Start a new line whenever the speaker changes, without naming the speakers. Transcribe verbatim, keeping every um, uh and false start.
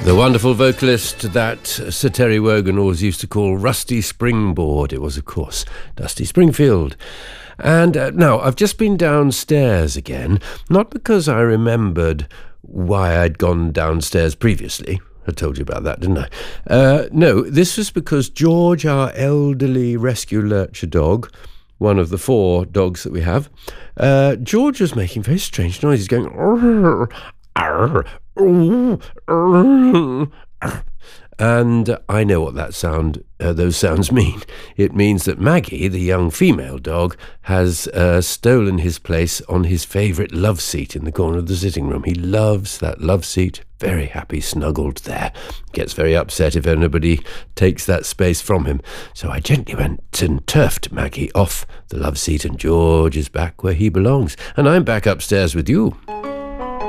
The wonderful vocalist that Sir Terry Wogan always used to call Rusty Springboard. It was, of course, Dusty Springfield. And uh, now, I've just been downstairs again, not because I remembered why I'd gone downstairs previously. I told you about that, didn't I? Uh, no, this was because George, our elderly rescue lurcher dog, one of the four dogs that we have, uh, George was making very strange noises, going... Arr, arr, arr, arr, arr. And I know what that sound, uh, those sounds mean. It means that Maggie, the young female dog, has uh, stolen his place on his favourite love seat in the corner of the sitting room. He loves that love seat, very happy, snuggled there. Gets very upset if anybody takes that space from him. So I gently went and turfed Maggie off the love seat, and George is back where he belongs. And I'm back upstairs with you.